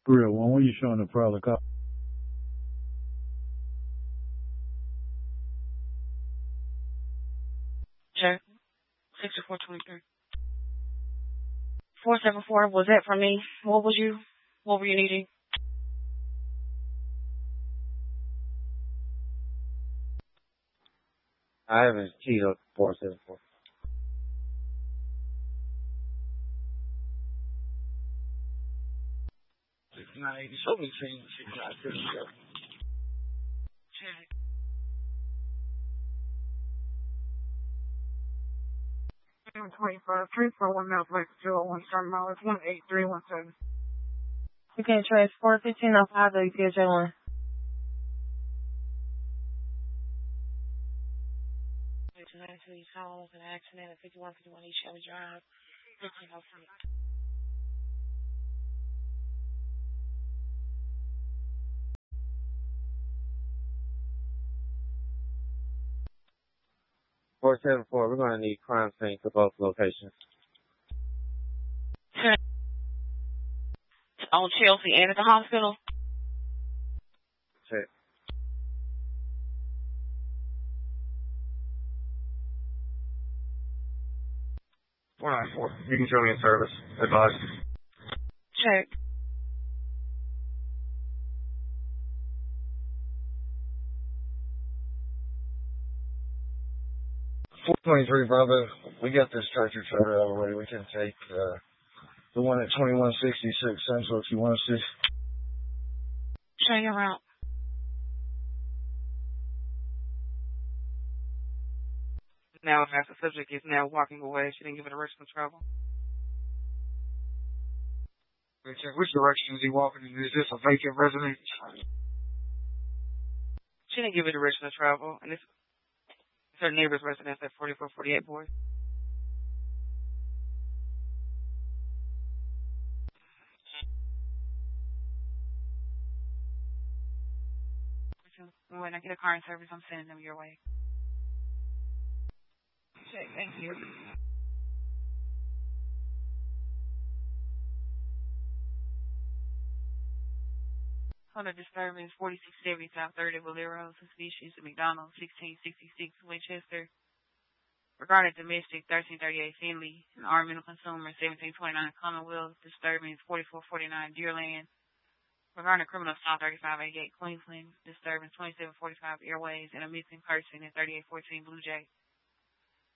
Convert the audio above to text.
Real one. What are you showing the product cop? Check. 6423. 474, was that from me? What were you needing? I haven't keyed up 474. Check. 25, 341 Northwest 201, starting mileage 18317. You can trace 415 off Highway TJ1. Actually, saw an accident at 5151 East Shelby Drive. 1503. We're going to need crime scene for both locations. Check. On Chelsea and at the hospital. Check. You can show me in service. Advise. Check. .423 Bravo. We got this stretcher trailer out of the way. We can take the one at 2166 Central if you want to see. Show your route. Now, as the subject is now walking away, she didn't give it a risk of trouble. Which direction is he walking in? Is this a vacant residence? She didn't give it a risk of travel, and it's her neighbor's residence at 4448 Boyd. When I get a car in service, I'm sending them your way. Okay, thank you. Honda disturbance 4670 South 30 Bolero, suspicious at McDonald's 1666 Winchester. Regarding domestic 1338 Finley, an armed mental consumer 1729 Commonwealth, disturbance 4449 Deerland. Regarding criminal assault 3588 Queensland, disturbance 2745 Airways, and a missing person at 3814 Blue Jay.